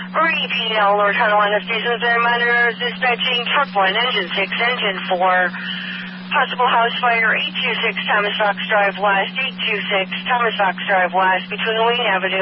Repeat all Lord Carolina stations and monitors dispatching truck 1, engine 6, engine 4. Possible house fire 826 Thomas Fox Drive West, 826 Thomas Fox Drive West between Wayne Avenue